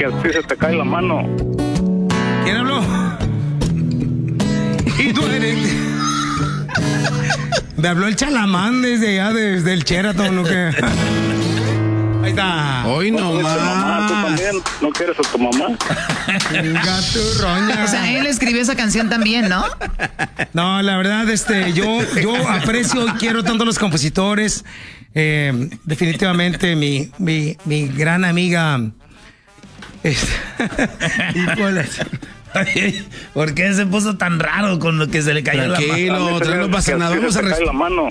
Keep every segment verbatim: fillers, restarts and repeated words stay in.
a ti se te cae la mano. ¿Quién habló? Y tú eres... Me habló el Chalamán desde allá, desde el Sheraton, ¿no? Que... Ahí está. Hoy no ¿Tu más. mamá? ¿Tú también no quieres a tu mamá? Gato roña. O sea, él escribió esa canción también, ¿no? No, la verdad, este, yo, yo aprecio y quiero tanto a los compositores. Eh, definitivamente mi, mi, mi gran amiga. Este, ¿Por qué se puso tan raro con lo que se le cayó Tranquilo, la mano? tranquilo, no pasa nada. Vamos a respirar. la mano.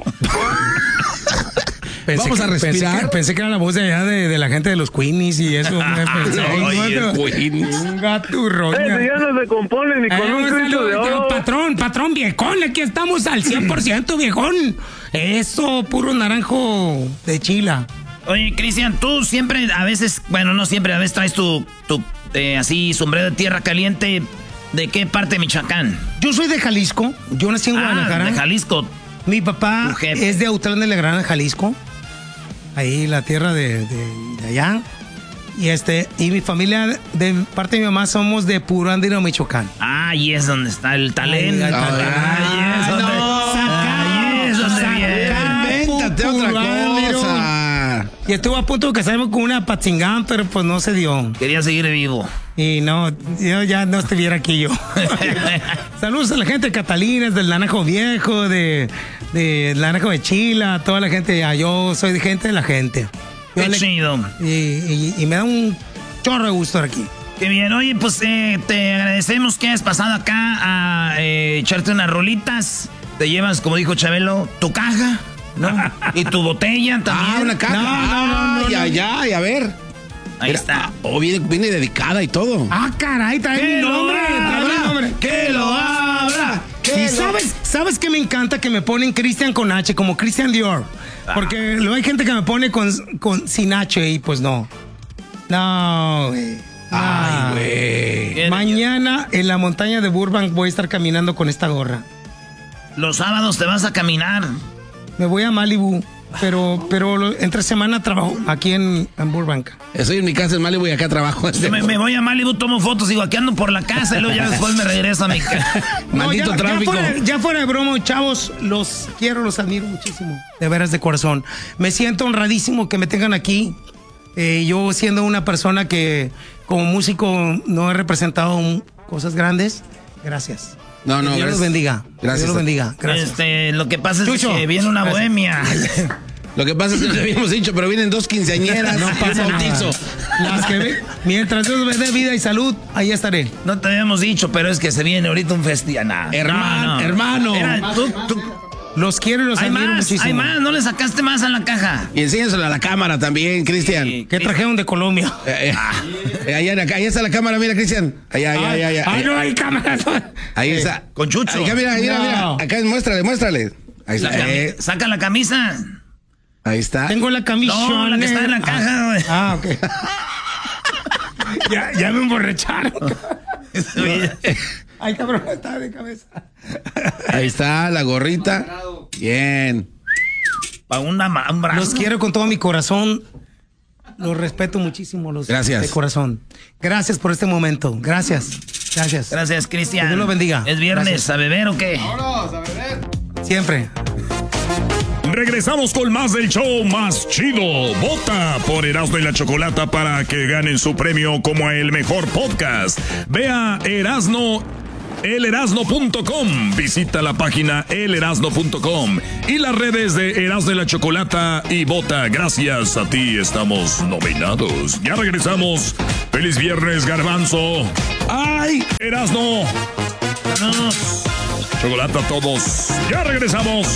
Pensé Vamos que, a respirar. Pensé que, pensé que era la voz de allá de, de la gente de los Queenies y eso. Me pensé, Oye, gato, Queenies. un gato roña. Eh, ya no se compone ni con Eh, un un grito de saludo, oro. patrón, patrón, viejón, aquí estamos al cien por ciento, viejón. Eso, puro naranjo de Chila. Oye, Cristian, tú siempre, a veces, bueno, no siempre, a veces traes tu, tu eh, así, sombrero de tierra caliente. ¿De qué parte de Michoacán? Yo soy de Jalisco, yo nací en Ah, Guadalajara. de Jalisco. Mi papá Tu jefe. es de Autlán de la Grana, Jalisco. Ahí, la tierra de, de, de allá. Y este, y mi familia, de parte de mi mamá, somos de Puro Andino, Michoacán. Ah, y es donde está el talento. Ay, Ahí ay, es donde, no. ahí es donde viene. Invéntate otra Puro cosa. Y estuve a punto de casarme con una patzingán, pero pues no se dio. Quería seguir vivo. Y no, yo ya no estuviera aquí yo. Saludos a la gente de Catalinas, del Naranjo Viejo, de, de Naranjo de Chila, toda la gente. Ya, yo soy de gente de la gente. Yo Qué le- chido. y, y- y me da un chorro de gusto estar aquí. Qué bien. Oye, pues eh, te agradecemos que hayas pasado acá a eh, echarte unas rolitas. Te llevas, como dijo Chabelo, tu caja, ¿no? Y tu botella también. Ah, una caja. No, no, no, no, Ay, no. ay, ay, a ver. Ahí Mira, está. ah, oh, viene, viene dedicada y todo. Ah, caray, trae mi nombre, trae mi nombre. ¡Que lo abra! Y sabes, sabes que me encanta que me ponen Cristian con H, como Christian Dior. Porque luego hay gente que me pone con, con sin H y pues no. No, güey. Ay, No. güey. Mañana en la montaña de Burbank voy a estar caminando con esta gorra. Los sábados te vas a caminar. Me voy a Malibu, pero, pero lo- entre semana trabajo aquí en, en Burbank. Estoy en mi casa en Malibu y acá trabajo. Yo me, me voy a Malibu, tomo fotos, digo, aquí ando por la casa y luego ya después me regreso a mi casa. No, Maldito ya, tráfico. Ya fuera, ya fuera de broma, chavos, los quiero, los admiro muchísimo. De veras, de corazón. Me siento honradísimo que me tengan aquí. Eh, yo siendo una persona que como músico no he representado un- cosas grandes. Gracias. No, no, Que Dios gracias. los bendiga. Que Gracias. Dios los bendiga. Gracias. Este, lo que pasa es Chucho. que viene una Gracias. bohemia. Lo que pasa es que te habíamos dicho, pero vienen dos quinceañeras. No y un pasa nada. bautizo. Las que ve- mientras Dios me dé vida y salud, ahí estaré. No te habíamos dicho, pero es que se viene ahorita un festival. Nah, Hermano, no, no. hermano. Era, tú- tú- Los quiero y los hay admiro más, muchísimo. hay más. No le sacaste más a la caja. Y enséñaselo a la cámara también, Cristian. Sí. ¿Qué trajeron de Colombia? Eh, eh, allá, allá, allá está la cámara, mira, Cristian. Allá, allá, allá, allá. Ay, no hay cámaras. Ahí está. Con Chucho. Acá, mira, mira, No. mira. Acá, muéstrale, muéstrale. Ahí La está. cami- eh, Saca la camisa. ahí está. Tengo la camisa. No, la que está en la caja, güey. Ah, ok. ya, ya me emborracharon. Ay, cabrón, está de cabeza. Ahí está la gorrita. Bien. Para una ma- un brazo. Los quiero con todo mi corazón. Los respeto muchísimo. Los Gracias. De corazón. Gracias por este momento. Gracias. Gracias. Gracias, Cristian. Que Dios lo bendiga. ¿Es viernes Gracias. a beber o qué? Siempre. Regresamos con más del show más chido. Vota por Erasmo y la Chocolata para que ganen su premio como el mejor podcast. Ve a Erasmo, el erasno punto com. Visita la página el erasno punto com y las redes de Erasmo y la Chocolata y vota. Gracias a ti estamos nominados. Ya regresamos. Feliz viernes, Garbanzo. ¡Ay! Erasmo. No. Chocolata a todos. Ya regresamos.